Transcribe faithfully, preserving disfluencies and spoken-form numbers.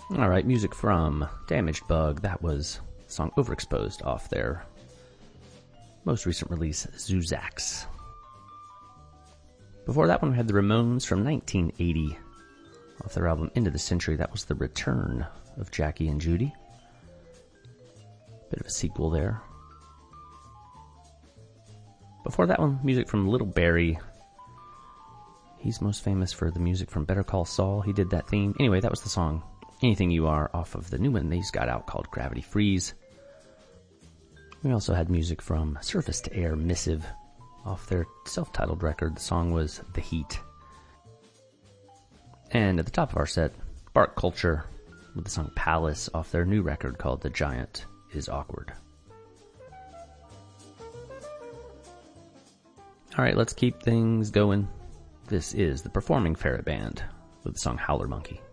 Alright, music from Damaged Bug. That was the song Overexposed off their most recent release, Zuzax. Before that one, we had the Ramones from nineteen eighty off their album Into the Century. That was the return of Jackie and Judy. Bit of a sequel there. Before that one, music from Little Barry. He's most famous for the music from Better Call Saul. He did that theme. Anyway, that was the song Anything You Are off of the new one they've got out called Gravity Freeze. We also had music from Surface to Air Missive off their self-titled record. The song was The Heat. And at the top of our set, Bark Culture with the song Palace off their new record called The Giant Is Awkward. Alright, let's keep things going. This is the Performing Ferret Band with the song Howler Monkey.